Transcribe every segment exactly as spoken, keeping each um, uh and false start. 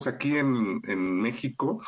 aquí en, en México,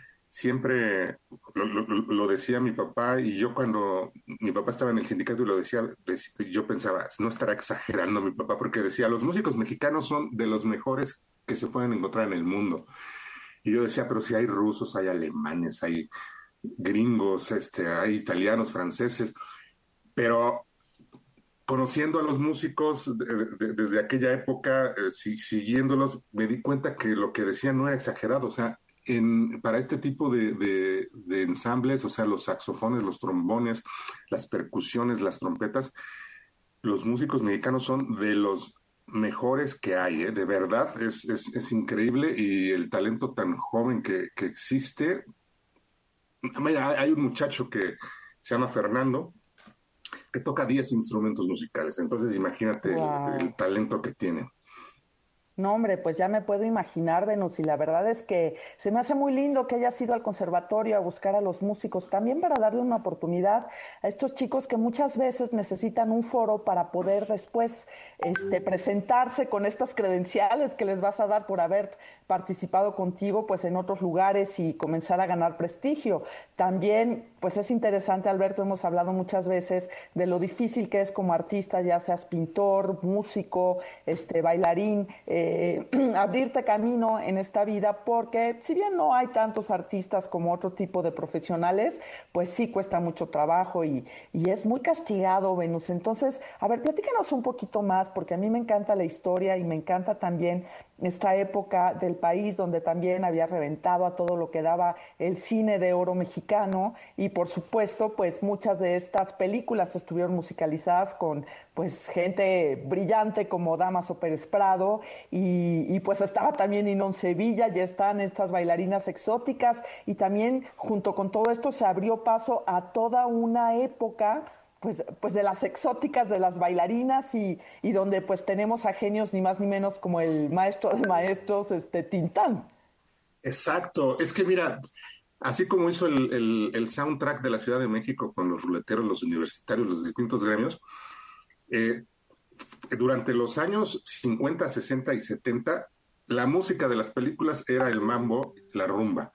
siempre lo, lo, lo, decía mi papá, y yo cuando mi papá estaba en el sindicato y lo decía, yo pensaba, no estará exagerando mi papá, porque decía, los músicos mexicanos son de los mejores que se pueden encontrar en el mundo. Y yo decía, pero si hay rusos, hay alemanes, hay gringos, este, hay italianos, franceses, pero conociendo a los músicos de, de, desde aquella época, eh, si, siguiéndolos, me di cuenta que lo que decían no era exagerado. O sea, en, para este tipo de, de, de ensambles, o sea, los saxofones, los trombones, las percusiones, las trompetas, los músicos mexicanos son de los mejores que hay, ¿eh? De verdad, es, es, es increíble, y el talento tan joven que, que existe. Mira, hay un muchacho que se llama Fernando, que toca diez instrumentos musicales. Entonces, imagínate el, el Wow. talento que tiene. No, hombre, pues ya me puedo imaginar, Venus, y la verdad es que se me hace muy lindo que hayas ido al conservatorio a buscar a los músicos, también para darle una oportunidad a estos chicos que muchas veces necesitan un foro para poder después este, presentarse con estas credenciales que les vas a dar por haber participado contigo pues en otros lugares y comenzar a ganar prestigio. También pues es interesante, Alberto, hemos hablado muchas veces de lo difícil que es como artista, ya seas pintor, músico, este, bailarín, eh, abrirte camino en esta vida, porque si bien no hay tantos artistas como otro tipo de profesionales, pues sí cuesta mucho trabajo y, y es muy castigado, Venus. Entonces, a ver, platícanos un poquito más, porque a mí me encanta la historia y me encanta también esta época del país donde también había reventado a todo lo que daba el cine de oro mexicano, y por supuesto pues muchas de estas películas estuvieron musicalizadas con pues gente brillante como Damaso Pérez Prado, y, y pues estaba también Inón Sevilla, ya están estas bailarinas exóticas, y también junto con todo esto se abrió paso a toda una época pues, pues de las exóticas, de las bailarinas, y, y donde pues tenemos a genios ni más ni menos como el maestro de maestros, este Tintán. Exacto. Es que mira, así como hizo el, el, el soundtrack de la Ciudad de México con los ruleteros, los universitarios, los distintos gremios, eh, durante los años cincuenta, sesenta y setenta, la música de las películas era el mambo, la rumba.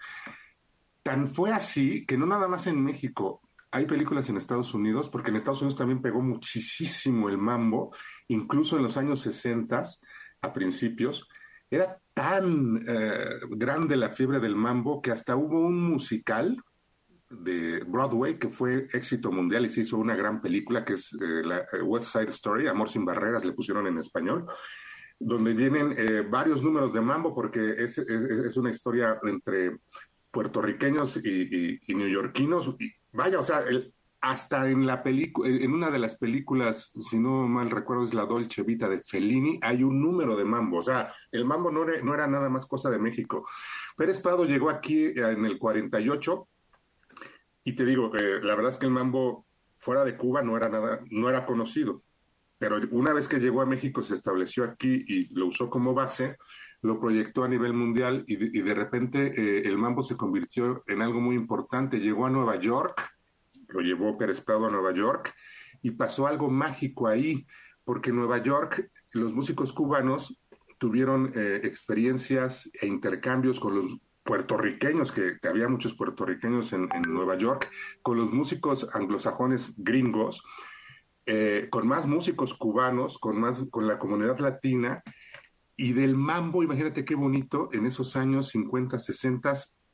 Tan fue así que no nada más en México, hay películas en Estados Unidos, porque en Estados Unidos también pegó muchísimo el mambo, incluso en los años sesenta, a principios, era tan eh, grande la fiebre del mambo que hasta hubo un musical de Broadway que fue éxito mundial y se hizo una gran película que es eh, la eh, West Side Story, Amor sin barreras, le pusieron en español, donde vienen eh, varios números de mambo, porque es, es, es una historia entre puertorriqueños y, y, y neoyorquinos. Y vaya, o sea, el, hasta en la película, en una de las películas, si no mal recuerdo, es la Dolce Vita de Fellini, hay un número de mambo. O sea, el mambo no era, no era nada más cosa de México. Pérez Prado llegó aquí en el cuarenta y ocho, y te digo, eh, la verdad es que el mambo fuera de Cuba no era nada, no era conocido. Pero una vez que llegó a México, se estableció aquí y lo usó como base, lo proyectó a nivel mundial, y de, y de repente eh, el mambo se convirtió en algo muy importante. Llegó a Nueva York, lo llevó Pérez Prado a Nueva York, y pasó algo mágico ahí, porque en Nueva York los músicos cubanos tuvieron eh, experiencias e intercambios con los puertorriqueños, que, que había muchos puertorriqueños en, en Nueva York, con los músicos anglosajones gringos, eh, con más músicos cubanos, con más, con la comunidad latina, y del mambo. Imagínate qué bonito, en esos años cincuenta, sesenta,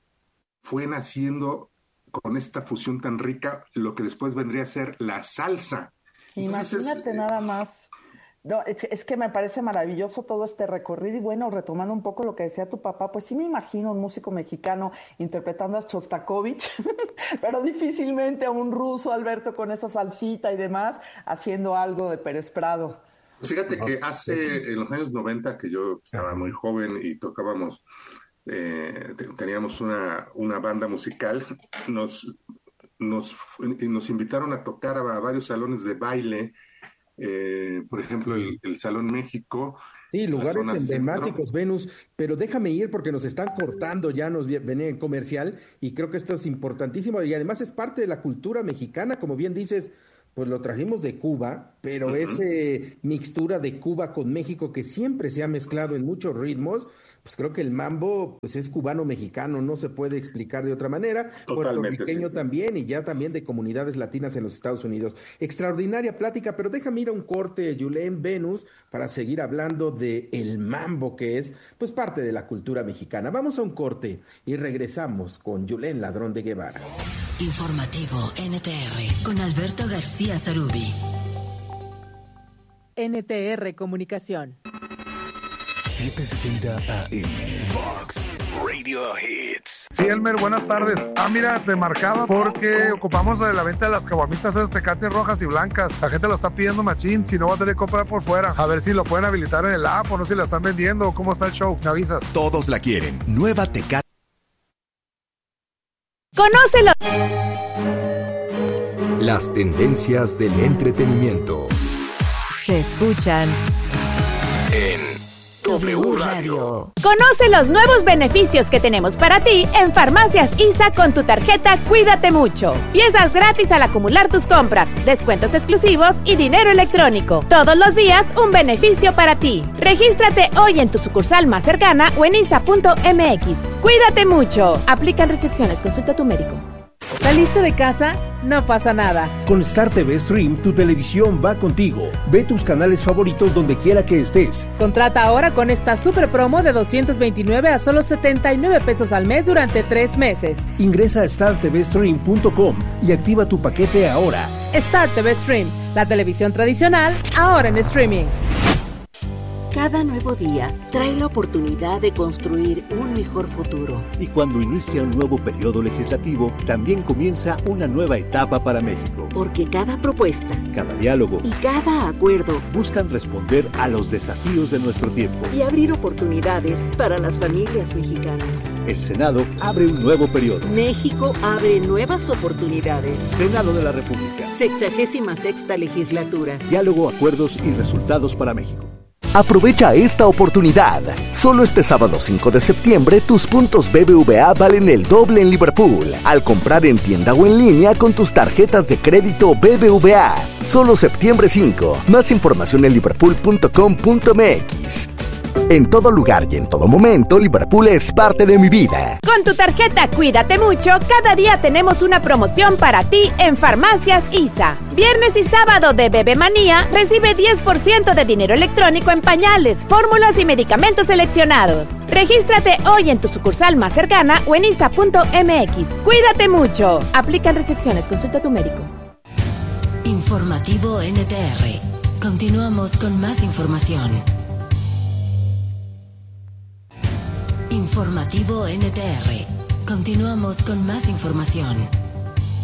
fue naciendo con esta fusión tan rica lo que después vendría a ser la salsa. Entonces es, Imagínate eh, nada más. No, es, es que me parece maravilloso todo este recorrido, y bueno, retomando un poco lo que decía tu papá, pues sí me imagino un músico mexicano interpretando a Shostakovich, pero difícilmente a un ruso, Alberto, con esa salsita y demás, haciendo algo de Pérez Prado. fíjate No, que hace, en los años noventa, que yo estaba muy joven y tocábamos, eh, te- teníamos una, una banda musical, nos, nos, nos invitaron a tocar a, a varios salones de baile, eh, por ejemplo, el, el Salón México, sí, en la lugares zona centro. emblemáticos, Venus, pero déjame ir porque nos están cortando, ya nos vie- venía en comercial y creo que esto es importantísimo y además es parte de la cultura mexicana, como bien dices, pues lo trajimos de Cuba, pero uh-huh. esa mixtura de Cuba con México que siempre se ha mezclado en muchos ritmos, pues creo que el mambo pues es cubano-mexicano, no se puede explicar de otra manera, puertorriqueño sí. también, y ya también de comunidades latinas en los Estados Unidos. Extraordinaria plática, pero déjame ir a un corte, Julen, Venus, para seguir hablando de el mambo, que es pues parte de la cultura mexicana. Vamos a un corte y regresamos con Julen Ladrón de Guevara. Informativo N T R con Alberto García Zarubi. N T R Comunicación. setecientos sesenta A M Vox Radio Hits. Sí, Elmer, buenas tardes. Ah, mira, te marcaba porque ocupamos de la venta de las caguamitas esas Tecate rojas y blancas. La gente lo está pidiendo machín, si no va a tener que comprar por fuera. A ver si lo pueden habilitar en el app o no, si la están vendiendo o cómo está el show. Me avisas. Todos la quieren. Nueva Tecate. ¡Conócelo! Las tendencias del entretenimiento se escuchan en W Radio. Conoce los nuevos beneficios que tenemos para ti en Farmacias I S A con tu tarjeta Cuídate Mucho. Piezas gratis al acumular tus compras, descuentos exclusivos y dinero electrónico. Todos los días un beneficio para ti. Regístrate hoy en tu sucursal más cercana o en isa punto m x. Cuídate mucho. Aplican restricciones. Consulta a tu médico. ¿Saliste de casa? No pasa nada. Con Star T V Stream, tu televisión va contigo. Ve tus canales favoritos donde quiera que estés. Contrata ahora con esta super promo de doscientos veintinueve a solo setenta y nueve pesos al mes durante tres meses. Ingresa a star t v stream punto com y activa tu paquete ahora. Star T V Stream, la televisión tradicional, ahora en streaming. Cada nuevo día trae la oportunidad de construir un mejor futuro. Y cuando inicia un nuevo periodo legislativo, también comienza una nueva etapa para México. Porque cada propuesta, cada diálogo y cada acuerdo buscan responder a los desafíos de nuestro tiempo y abrir oportunidades para las familias mexicanas. El Senado abre un nuevo periodo. México abre nuevas oportunidades. Senado de la República. Sexagésima sexta legislatura. Diálogo, acuerdos y resultados para México. Aprovecha esta oportunidad. Solo este sábado cinco de septiembre, tus puntos B B V A valen el doble en Liverpool al comprar en tienda o en línea con tus tarjetas de crédito B B V A. Solo septiembre cinco. Más información en liverpool punto com punto m x. En todo lugar y en todo momento, Liverpool es parte de mi vida. Con tu tarjeta Cuídate Mucho, cada día tenemos una promoción para ti en Farmacias I S A. Viernes y sábado de Bebé Manía, recibe diez por ciento de dinero electrónico en pañales, fórmulas y medicamentos seleccionados. Regístrate hoy en tu sucursal más cercana o en isa punto m x. Cuídate Mucho. Aplican restricciones. Consulta a tu médico. Informativo N T R. Continuamos con más información. Informativo N T R. Continuamos con más información.